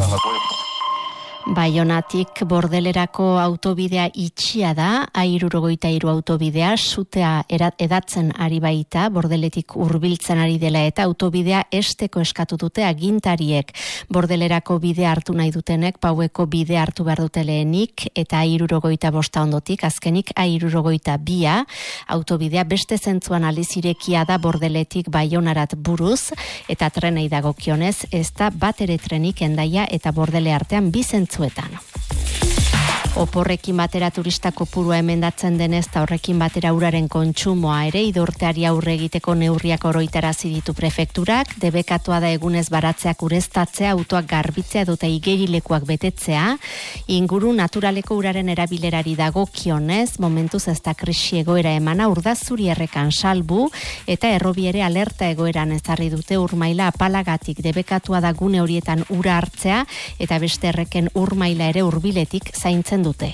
Baionatik Bordelerako autobidea itxia da, A63 autobidea sutea edatzen ari baita, Bordeletik hurbiltzen ari dela eta autobidea esteko eskatu dute agintariek. Bordelerako bidea hartu nahi dutenek, Paueko bidea hartu behar dute lehenik, eta A65 ondotik, azkenik A62 autobidea beste zentzuan alizirekia da Bordeletik Baionarat buruz, eta trenei dagokionez, ez da bat ere trenik Hendaia eta Bordele artean bi zentzuetan. Oporrekin batera turista kopurua emendatzen denez eta horrekin batera uraren kontsumoa ere idorteari aurre egiteko neurriak oroitarazi ditu prefekturak, debekatua da egunez baratzeak ureztatzea, autoak garbitzea edota igerilekuak betetzea, inguru naturaleko uraren erabilerari dagokionez, momentuz ez da krisi egoera emana Urdazuri errekan salbu, eta errobi ere alerta egoeran ezarri dute urmaila apalagatik, debekatua da gune horietan ura hartzea, eta beste erreken urmaila ere hurbiletik zaintzen dute.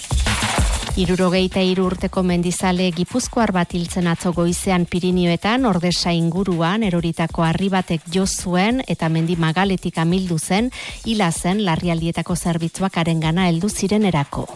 63 urteko mendizale Gipuzkoar bat hiltzen atzo goizean Pirinioetan, Ordesa inguruan eroritako harri batek jo zuen eta mendi magaletik amildu zen, hila zen larrialdietako zerbitzuak harengana heldu zirenerako.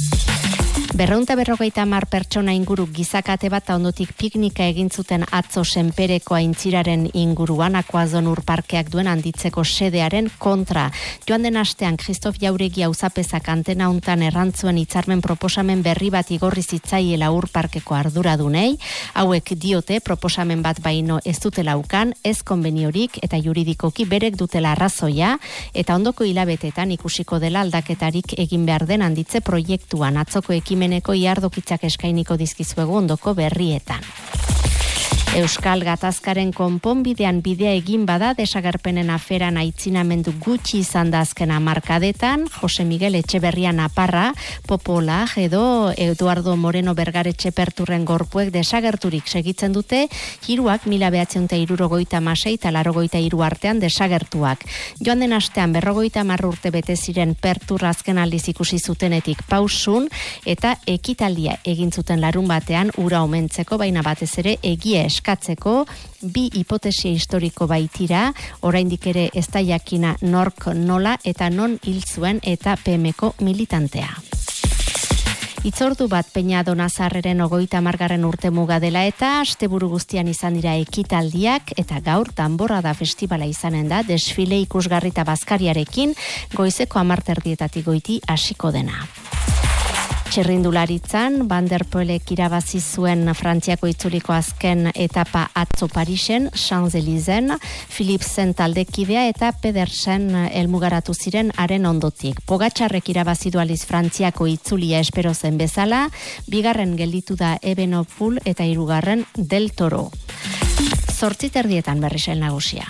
250 pertsona inguru gizakate bat ondotik piknika egin zuten atzo Senpereko aintziraren inguruan Akuazon urparkeak duen handitzeko sedearen kontra. Joan den astean Kristof Jauregi auzapezak antena hontan errantzuen hitzarmen proposamen berri bat igorri zitzaiela urparkeko arduradunei, hauek diote proposamen bat baino ez dutela ukan, ez konbeniorik eta juridikoki berek dutela arrazoia, eta ondoko hilabetetan ikusiko dela aldaketarik egin behar den handitze proiektuan atzoko ekimeneko iardokitzak eskainiko dizkizuegu ondoko berrietan. Euskal Gatazkaren konponbidean bidea egin bada desagerpenen aferan aitzinamendu gutxi izan da azken hamarkadetan, Jose Miguel Etxeberria Naparra, Popola edo Eduardo Moreno Bergaretxe Perturren gorpuek desagerturik segitzen dute, hiruak 1976 eta 83 artean desagertuak. Joan den astean 50 urte bete ziren Pertur azken aldiz ikusi zutenetik pausun eta ekitaldia egin zuten larun batean ura omentzeko, baina batez ere egia eskatzeko, bi hipotesia historiko baitira, oraindik ere ez da jakina nork nola eta non hil zuen eta PMko militantea. Itzordu bat Peña Donazarreren 30. urte muga dela eta asteburu guztian izan dira ekitaldiak eta gaur Danborrada festivala izanen da desfile ikusgarri eta bazkariarekin goizeko 10:00 goiti hasiko dena. Txirrindularitzan, Van der Poelek irabazi zuen Frantziako itzuliko azken etapa atzo Parisen, Champs-Élysées, Philipsen taldekidea eta Pedersen helmugaratu ziren haren ondotik. Pogačarrek irabazi du aliz Frantziako itzulia espero zen bezala, bigarren gelditu da Evenepoel eta hirugarren Del Toro. 8:30 berrizen nagusia.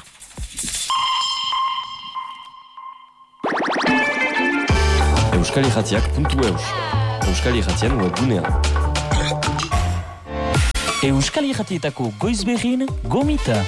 Euskalirratiak.eus Euskal Irratian webgunean. Euskal Irratietako goizberrin gomita.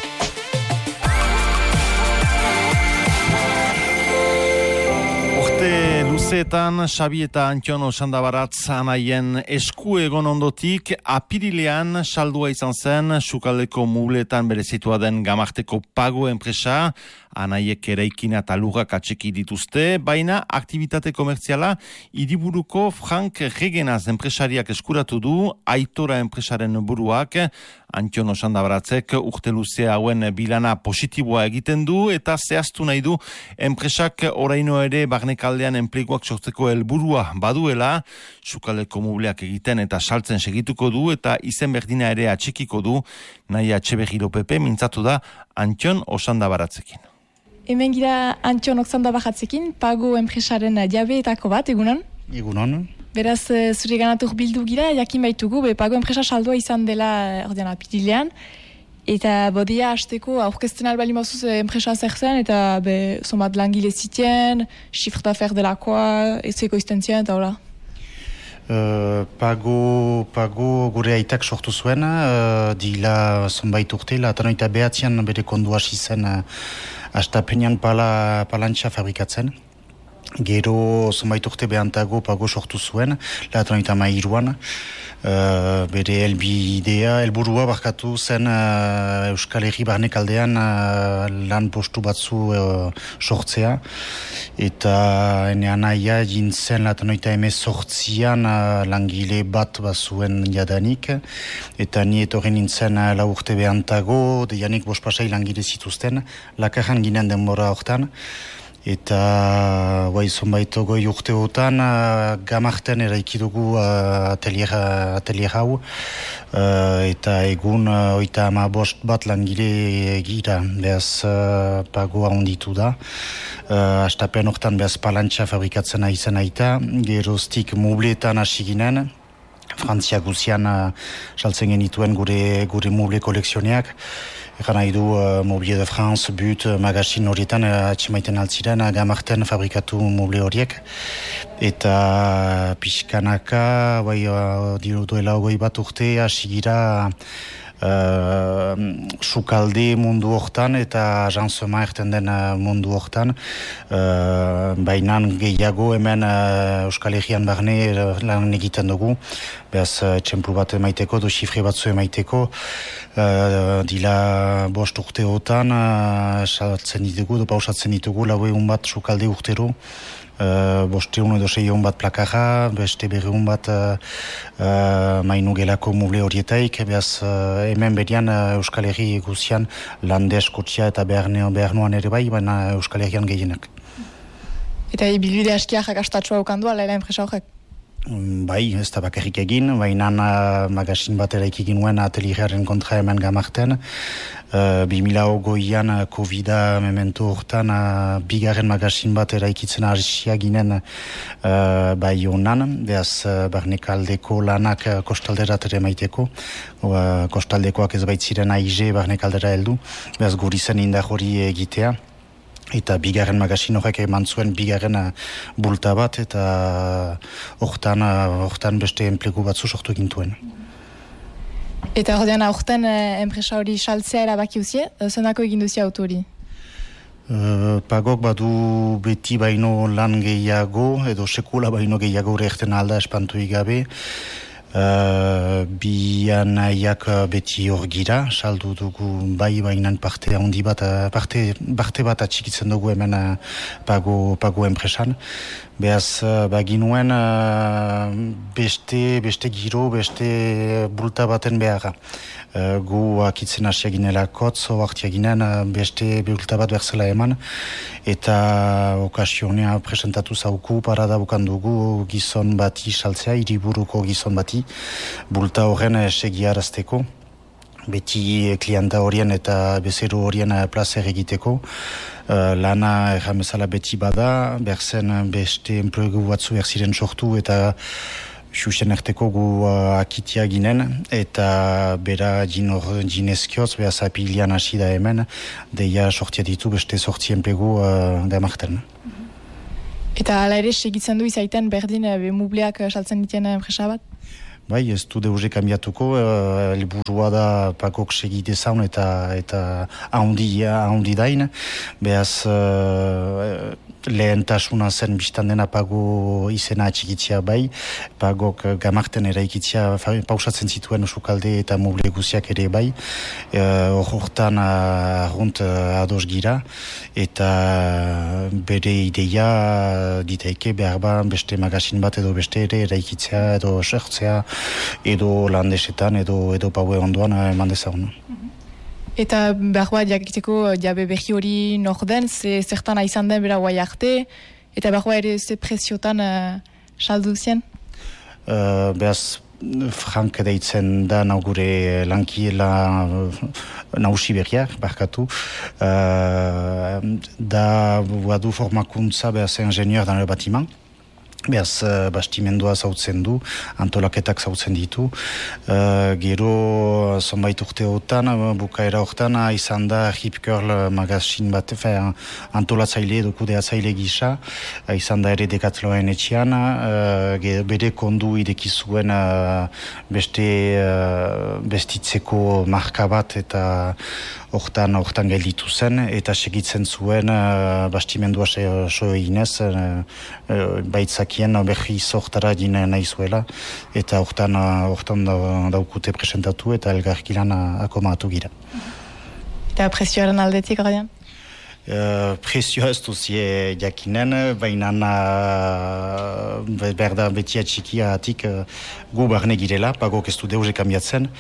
Urte luzeetan Xabi eta Antion Osandabaratz anaien esku egon ondotik apirilean saldua izan zen Sukaldeko muletan berezitua den Gamarteko Pago enpresa, anaiek eraikina eta lugak atxeki dituzte, baina aktivitate komertziala hiriburuko Frank Regenaz enpresariak eskuratu du, Aitora enpresaren buruak, Antion Osandabaratzek urte luzea hauen bilana positiboa egiten du eta zehaztu nahi du enpresak oraino ere barnekaldean enpleguak sortzeko helburua baduela, Sukaldeko mubleak egiten eta saltzen segituko du eta izen berdina ere atxekiko du, nahi Etxeberriro Pepe mintzatu da Antion Osandabaratzekin. Hemen gira Antion Osandabaratzekin, Pago enpresaren jabeetako bat, egunon? Egunon. Beraz, zure ganatur bildu gira, jakin baitugu, Pago enpresa saldua izan dela ordean apirilean, eta bodia hasteko aurkezten albali mauzuz enpresa zer zen, eta somat langile zitien, chifre d'affaires delakoa, ezeko izten eta hola. Pago gure aitak sortu zuen, dila zonbait urtela, eta noita behatzean bere kondu hasi zen astapenean palantxa fabrikatzen. Gero zonbait urte behantago pago sortu zuen, latroita mairuan. Bere helburua barkatu zen Euskal Herri barnekaldean lan postu batzu sortzea. Eta ene anaia jintzen latroita sortzian langile bat bazuen jadanik. Eta ni etorren nintzen 4 urte behantago, deianik 5 pasai langile zituzten, Lakarran ginen denbora hortan. Eta zonbait goi urteotan Gamarten eraiki dugu atelier hau eta egun 35 bat langile gira, behaz pagoa onditu da. Astapen hortan behaz palantxa fabrikatzen izan aita, geroztik mubleetan hasi ginen, Frantzia guzian saltzen genituen gure muble kolekzioneak. Egan nahi du Mobilier de France, But, Magazin horietan atximaiten altziren Gamarten fabrikatu muble horiek. Eta pixkanaka, duela 20 bat urte, hasi gira sukalde mundu hortan eta ajantzema erten den mundu hortan. Bainan gehiago hemen Euskal Herrian barne lan egiten dugu. Beaz, txemplu bat emaiteko, xifre batzu emaiteko. Dila 5 urteotan, pausatzen ditugu, 400 bat sukalde urtero. 500 edo 600 bat plakarra, beste 200 bat mainu gelako muble horietaik. Beaz, hemen berian Euskal Herri guzian Landes, Kotzia eta Beharnoan ere bai, baina Euskal Herrian gehienak. Eta ibilbide askiak akastatua okandua, laila enpresa horrek? Bai, ez da bakarrik egin, baina magazin bat eraiki ginuen atelieraren kontra hemen Gamarten. 2008an COVID-a memento hortan bigarren magazin bat eraikitzen arsia ginen bai honan, behaz barnekaldeko lanak kostalderat ere maiteko. Kostaldekoak ez baitziren aize barnekaldera heldu, behaz guri zen indar hori egitea. Eta bigarren magazin horrek eman zuen bigarren bulta bat eta hortan beste enplegu batzu sortu gintuen. Eta ordean aurten enpresa hori saltzea erabaki uzie, zenako egin duzia autori? Pagok badu beti baino lan gehiago, edo sekula baino gehiago erten alda espantuik gabe. Bi anaiak beti hor gira, saldu dugu bai bainan parte bat atxikitzen dugu hemen pago enpresan. Beaz, baginuen beste giro, beste bulta baten beharra. Gu akitzen hasia ginela kotz, oartia ginen beste bulta bat berzela eman. Eta okasionea presentatu zauku, parada bukan dugu gizon bati saltzea, hiriburuko gizon bati. Bulta horren segiarazteko. Beti klienta horien eta bezero horien plazer egiteko. Lana erramezala beti bada, berzen beste enplegu batzu berziren sortu eta xuxen erteko gu akitia ginen, eta bera jinezkioz, behaz apilian hasi da hemen, deia sortia ditu beste sortzi enplegu Gamarten. Eta ala ere segitzen du izaiten berdin mubleak saltzen ditien enpresa bat? Bai, ez du deuze kambiatuko, helburua da pagok segite zaun eta ahondi dain, behaz lehentasuna zen biztan dena pago izena atxikitzia bai, pagok Gamarten eraikitzia pausatzen zituen sukalde eta muble guziak ere bai, hortan arrunt ados gira, eta bere ideia ditaike behar beste magazin bat edo beste ere eraikitzea edo sortzea, edo landesetan, edo paue ondoan eman dezagun. Eta behar bat jakiteko jabe behi hori nor den, zertan aizan den bera guai arte, eta behar bat ere ze preziotan saldu zien? Behaz, Frank deitzen da gure lankiela nausi berriak, barkatu. Da badu formakuntza behaz ingenieur dan le batiman. Beaz, bastimendua zautzen du, antolaketak zautzen ditu. Gero, zonbait urteotan, bukaera hortan, izan da Hip Girl magazin bat, antolatzaile edo kudeatzaile gisa, izan da ere Decathlon etxean, bere kondu ideki zuen bestitzeko marka bat eta hortan gelditu zen, eta segitzen zuen bastimendua so eginez, baitzakien berri zortara dine nahi zuela, eta hortan daukute presentatu eta elgarkilan akomatu gira. Eta presioaren aldetik, Radian? Presioa ez duzie jakinen, baina berda betia txikia atik gu barne girela, pagok ez du deuze kambiatzen.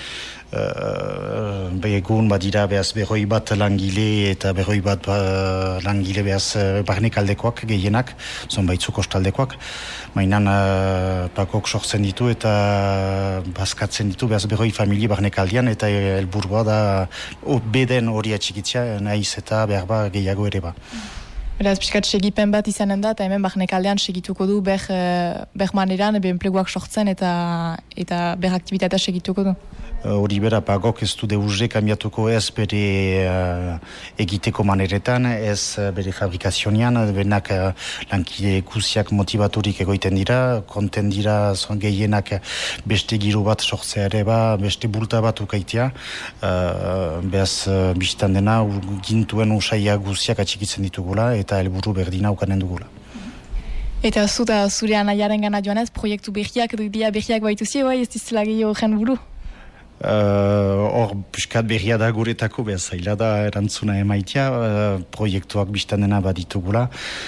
Egun badira behaz berroi bat langile eta berroi bat langile behaz barnekaldekoak gehienak, zonbaitzuk ostaldekoak. Mainan pakok sortzen ditu eta bazkatzen ditu behaz berroi familie barnekaldian eta helburua da beden hori atxikitzea nahiz eta behar ba gehiago ere ba. Beraz, piskat segipen bat izanen da, eta hemen barnekaldean segituko du ber maneran, enpleguak sortzen eta ber aktibitatea segituko du. Hori bera, pagok ez du deuze kambiatuko ez bere egiteko maneretan, ez bere fabrikazionean, benak lankide guziak motivaturik egoiten dira, konten dira gehienak beste giro bat sortzea ere ba, beste bulta bat ukaitea, behaz biztan dena gintuen usaia guziak atxikitzen ditugula eta helburu berdina ukanen dugula. Eta zure anaiaren gana joanez, proiektu berriak edo idea berriak baituzie, bai ez dizela gehiago jen buru? Hor, piskat berria da guretako, behaz zaila da erantzuna emaitia, proiektuak biztan dena baditugula.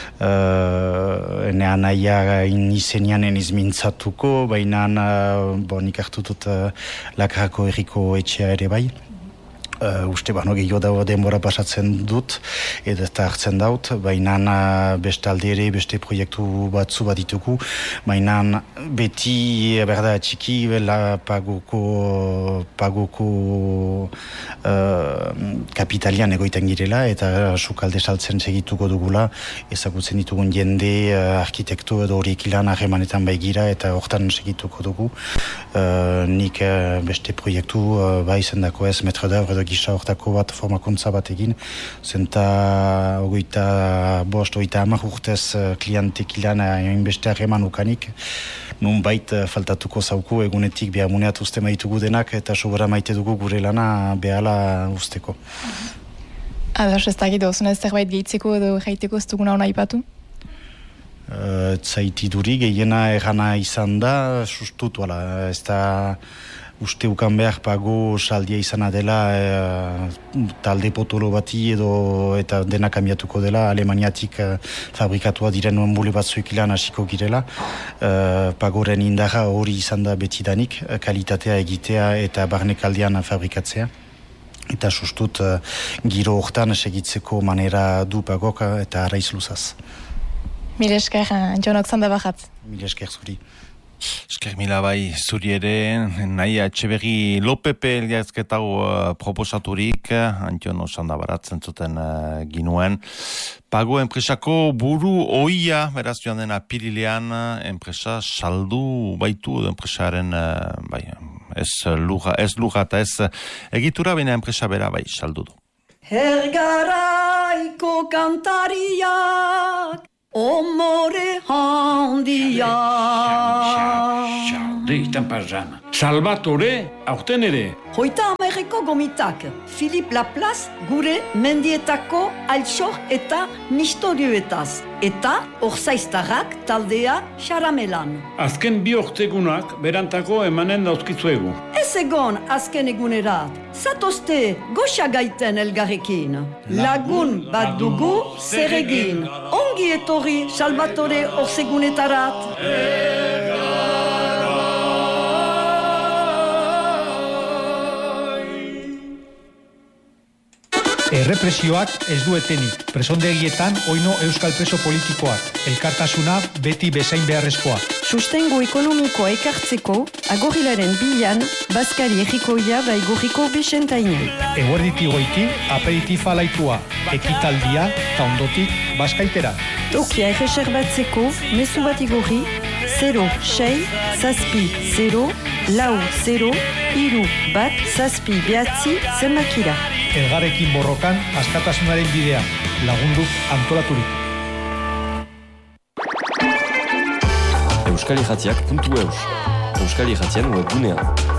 Ene anaia izenean eniz mintzatuko, baina nik hartu dut Lakarako herriko etxea ere bai. Uste bano gehiago da denbora pasatzen dut eta hartzen daut, baina beste alde ere beste proiektu batzu baditugu, baina beti berda txiki pagoko kapitalian egoiten girela eta sukalde saltzen segituko dugula, ezagutzen ditugun jende, arkitektu edo horiek ilan harremanetan baigira eta hortan segituko dugu. Nik beste proiektu izendako ez metro d'œuvre edo gisa hortako bat formakuntza bat egin, zenta hogeita hamar urtez klientek ilan hainbeste harreman ukanik, nun bait faltatuko zauku egunetik behamuneat uste maitugu denak eta sobera maite dugu gure lana behala usteko. Adas, ez dakit dozunez zerbait gehitzeko edo jaiteko ez duguna hona ipatu? Zaitiduri gehiena errana izan da, sustutu ala, ez da uste ukan behar pago saldia izana dela talde potolo bati edo eta dena kambiatuko dela, Alemaniatik fabrikatua diren onbule batzuek ilan hasiko girela. Pagoren indarra hori izan da betidanik, kalitatea egitea eta barnekaldean fabrikatzea. Eta sustut giro hortan segitzeko manera du pagok eta arraiz luzaz. Mil esker, Jon Oxanda Bajatz. Mil esker zuri. Esker mila bai zuri ere, nahi Etxeberri Lopepe elgarrizketau proposaturik, Antion Osanda baratzen zuten ginuen. Pago enpresako buru oia, beraz joan dena pirilean, enpresa saldu baitu, enpresaren ez luja eta ez egitura, baina enpresa bera bai saldu du. Hergaraiko kantariak Omore handia. Deitan pazan. Salvatore, aurten ere. Hoita Ameriko gomitak. Philip Laplace gure mendietako altxor eta mistorioetaz. Eta orzaiztarrak taldea xaramelan. Azken bi ortegunak berantako emanen dauzkitzuegu. Ez egon azken egunerat. Zatozte goxa gaiten elgarrekin. Lagun bat dugu zer egin. Ongi etorri Salvatore orzegunetarat. Errepresioak ez du etenik. Presondegietan oino euskal preso politikoak. Elkartasuna beti bezain beharrezkoa. sustengo ekonomikoa ekartzeko, agorilaren bilan, Baskari Errikoia baigorriko Bixentainan. Eguerditi goiti, aperitifa laitua, ekitaldia, eta ondotik, Baskaitera. Tokia erreserbatzeko, mezu bat igorri, 06 zazpi 0 lau 0 iru bat zazpi behatzi zenbakira. Elgarrekin borrokan, askatasunaren bidea, lagunduk antolaturik. Euskal Irratiak.eus. Euskal Irratian webgunean.